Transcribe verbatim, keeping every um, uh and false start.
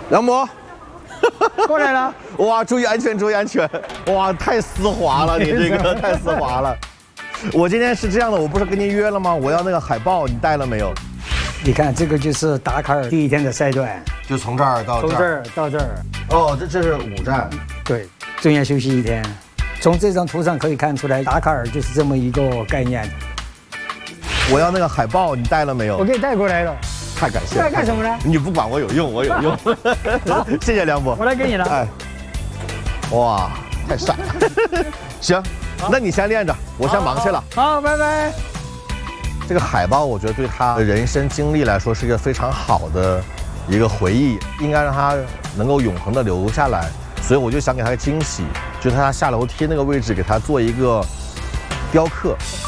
梁博， 过来了。 哇，注意安全，注意安全！哇，太丝滑了，你这个太丝滑了。我今天是这样的，我不是跟您约了吗？我要那个海报，你带了没有？ 你看，这个就是达喀尔第一天的赛段， 就从这儿到这儿。 从这儿到这儿。 哦，这这是五站。 对，中间休息一天。从这张图上可以看出来，达喀尔就是这么一个概念。 我要那个海报，你带了没有？ 我给你带过来了。 太感谢了。 来干什么呢？ 你不管我有用，我有用。好，谢谢梁博。 我来给你了。哎， 哇，太帅了。行，那你先练着，我先忙去了。 好，拜拜。 这个海报，我觉得对他的人生经历来说是一个非常好的一个回忆，应该让他能够永恒的留下来。所以我就想给他个惊喜，就在他下楼梯那个位置给他做一个雕刻。